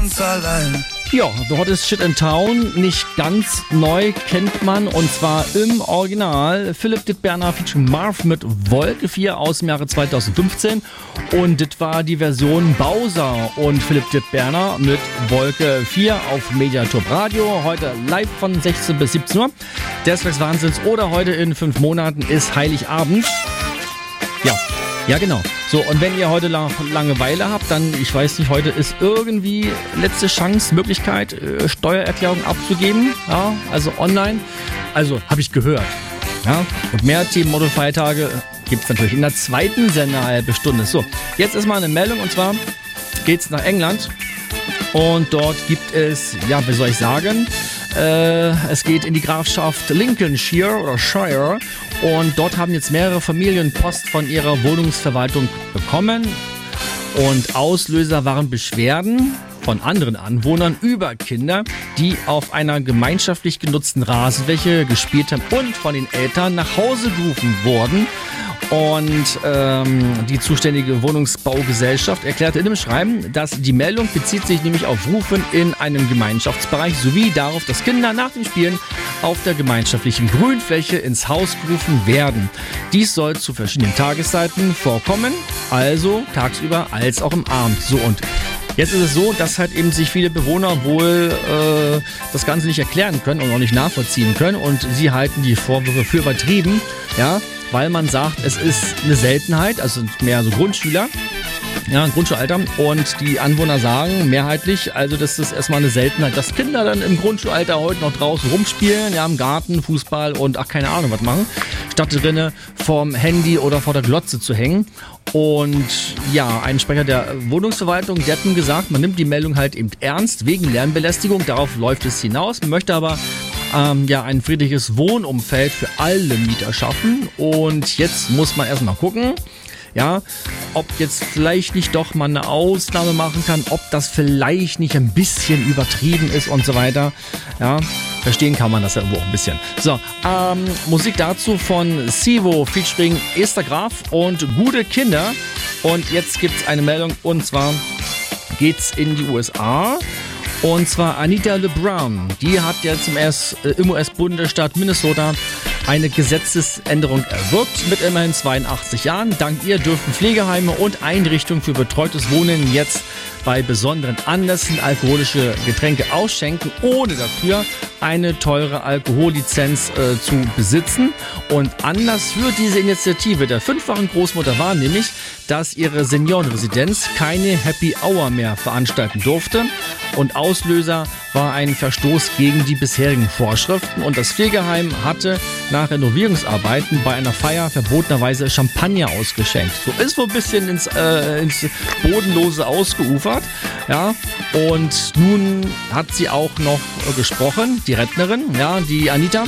ganz allein. Ja, The Hottest Shit in Town, nicht ganz neu, kennt man, und zwar im Original Philipp Dittberner featuring Marv mit Wolke 4 aus dem Jahre 2015, und das war die Version Bowser und Philipp Dittberner mit Wolke 4 auf Mediaturb Radio, heute live von 16 bis 17 Uhr, des Wahnsinns, oder heute in 5 Monaten ist Heiligabend. Ja, genau. So, und wenn ihr heute Langeweile habt, dann, ich weiß nicht, heute ist irgendwie letzte Chance, Möglichkeit, Steuererklärung abzugeben. Ja, also online. Also, habe ich gehört. Ja, und mehr Themen, Motto Feiertage gibt es natürlich in der zweiten halbe Stunde. So, jetzt ist mal eine Meldung, und zwar geht's nach England. Und dort gibt es, ja, wie soll ich sagen, es geht in die Grafschaft Lincolnshire oder Shire, und dort haben jetzt mehrere Familien Post von ihrer Wohnungsverwaltung bekommen, und Auslöser waren Beschwerden von anderen Anwohnern über Kinder, die auf einer gemeinschaftlich genutzten Rasenfläche gespielt haben und von den Eltern nach Hause gerufen wurden. Und die zuständige Wohnungsbaugesellschaft erklärte in dem Schreiben, dass die Meldung bezieht sich nämlich auf Rufen in einem Gemeinschaftsbereich sowie darauf, dass Kinder nach dem Spielen auf der gemeinschaftlichen Grünfläche ins Haus gerufen werden. Dies soll zu verschiedenen Tageszeiten vorkommen, also tagsüber als auch im Abend. So, und jetzt ist es so, dass halt eben sich viele Bewohner wohl das Ganze nicht erklären können und auch nicht nachvollziehen können, und sie halten die Vorwürfe für übertrieben, ja, weil man sagt, es ist eine Seltenheit, also mehr so Grundschüler, ja, Grundschulalter, und die Anwohner sagen mehrheitlich, also das ist erstmal eine Seltenheit, dass Kinder dann im Grundschulalter heute noch draußen rumspielen, ja, im Garten, Fußball und ach, keine Ahnung was machen, statt drinnen vorm Handy oder vor der Glotze zu hängen. Und ja, ein Sprecher der Wohnungsverwaltung, der hat nun gesagt, man nimmt die Meldung halt eben ernst wegen Lärmbelästigung, darauf läuft es hinaus, man möchte aber ein friedliches Wohnumfeld für alle Mieter schaffen, und jetzt muss man erstmal gucken, ja, ob jetzt vielleicht nicht doch mal eine Ausnahme machen kann, ob das vielleicht nicht ein bisschen übertrieben ist und so weiter. Ja, verstehen kann man das ja irgendwo auch ein bisschen. So, Musik dazu von Sivo featuring Esther Graf und Gute Kinder. Und jetzt gibt's eine Meldung, und zwar geht's in die USA. Und zwar Anita LeBron, die hat jetzt im US-Bundesstaat Minnesota eine Gesetzesänderung erwirkt mit immerhin 82 Jahren. Dank ihr dürfen Pflegeheime und Einrichtungen für betreutes Wohnen jetzt bei besonderen Anlässen alkoholische Getränke ausschenken, ohne dafür eine teure Alkohollizenz zu besitzen. Und Anlass für diese Initiative der 5-fachen Großmutter war nämlich, dass ihre Seniorenresidenz keine Happy Hour mehr veranstalten durfte. Und Auslöser war ein Verstoß gegen die bisherigen Vorschriften. Und das Pflegeheim hatte nach Renovierungsarbeiten bei einer Feier verbotenerweise Champagner ausgeschenkt. So ist wohl ein bisschen ins Bodenlose ausgeufert. Ja, und nun hat sie auch noch gesprochen, die Rentnerin, ja, die Anita,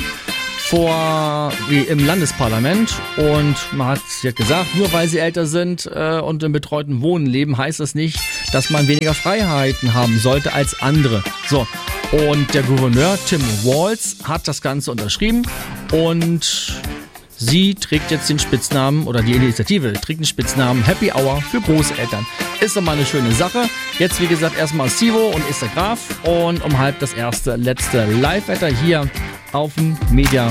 im Landesparlament, und man hat gesagt, nur weil sie älter sind und im betreuten Wohnen leben, heißt das nicht, dass man weniger Freiheiten haben sollte als andere. So, und der Gouverneur Tim Walz hat das Ganze unterschrieben, und sie trägt jetzt den Spitznamen, oder die Initiative trägt den Spitznamen Happy Hour für Großeltern. Ist doch mal eine schöne Sache. Jetzt, wie gesagt, erstmal Sivo und Esther Graf, und um halb das letzte Live-Wetter hier auf dem Media